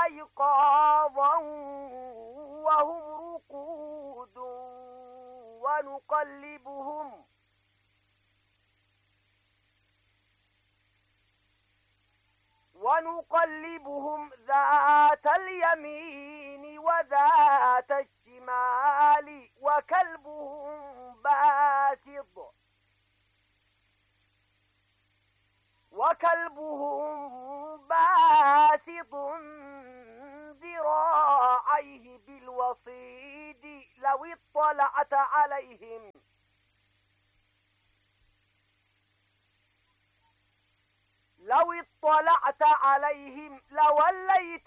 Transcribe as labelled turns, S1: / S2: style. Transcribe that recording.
S1: وأيقاظا وهم رقود ونقلبهم ذات اليمين وذات الشمال وكلبهم باسط ذراعيه بالوصيد لو اطلعت عليهم لوليت